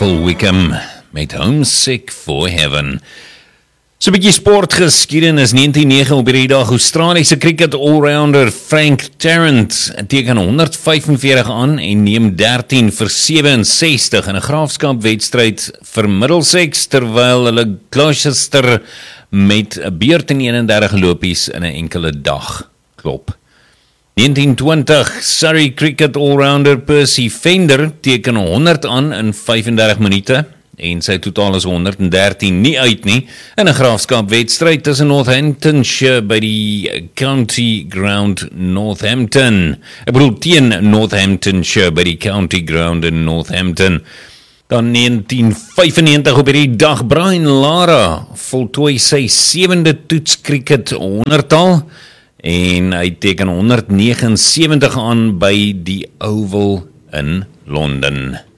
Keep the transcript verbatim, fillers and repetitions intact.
Phil Wickham met Homesick for Heaven. So 'n bietjie sportgeskiedenis. negentien nege op hierdie dag, Australiese cricket allrounder Frank Tarrant teken honderd vyfenveertig aan en neem dertien vir sewe en sestig in 'n graafskapwedstryd vir Middlesex, terwyl hulle Gloucester met 'n beurt en een en dertig lopies in 'n enkele dag klop. negentien twintig, Surrey cricket allrounder Percy Fender teken honderd aan in vyfendertig minute en sy totaal is honderd en dertien nie uit nie in 'n graafskapwedstryd tussen Northamptonshire by die County Ground Northampton. Ek bedoel teen Northamptonshire by die County Ground in Northampton. Dan negentien vyfennegentig op hierdie dag, Brian Lara voltooi sy sewende toets cricket honderdtal en hy teken honderd negenensewentig aan by die Oval in Londen.